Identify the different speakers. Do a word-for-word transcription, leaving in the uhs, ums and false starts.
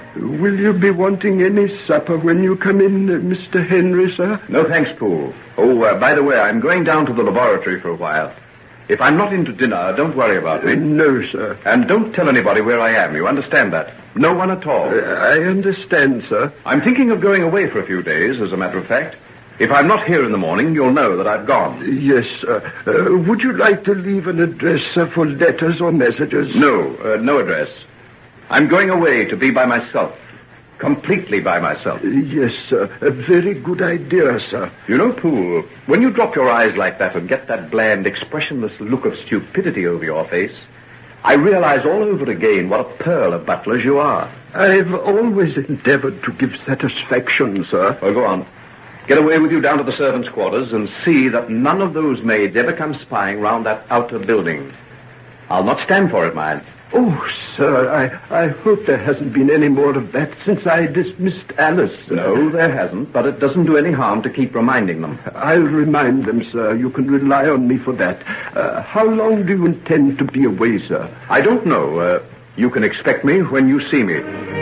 Speaker 1: Will you be wanting any supper when you come in, uh, Mister Henry, sir?
Speaker 2: No, thanks, Poole. Oh, uh, by the way, I'm going down to the laboratory for a while. If I'm not in to dinner, don't worry about me.
Speaker 1: Uh, no, sir.
Speaker 2: And don't tell anybody where I am. You understand that? No one at all.
Speaker 1: Uh, I understand, sir.
Speaker 2: I'm thinking of going away for a few days, as a matter of fact. If I'm not here in the morning, you'll know that I've gone.
Speaker 1: Yes, sir. Uh, would you like to leave an address, sir, for letters or messages?
Speaker 2: No, uh, no address. I'm going away to be by myself. Completely by myself.
Speaker 1: Uh, yes, sir. A very good idea, sir.
Speaker 2: You know, Poole, when you drop your eyes like that and get that bland, expressionless look of stupidity over your face, I realize all over again what a pearl of butlers you are.
Speaker 1: I've always endeavored to give satisfaction, sir.
Speaker 2: Well, go on. Get away with you down to the servants' quarters and see that none of those maids ever come spying round that outer building. I'll not stand for it, mind.
Speaker 1: Oh, sir, I, I hope there hasn't been any more of that since I dismissed Alice.
Speaker 2: No, there hasn't, but it doesn't do any harm to keep reminding them.
Speaker 1: I'll remind them, sir. You can rely on me for that. Uh, how long do you intend to be away, sir?
Speaker 2: I don't know. Uh, you can expect me when you see me.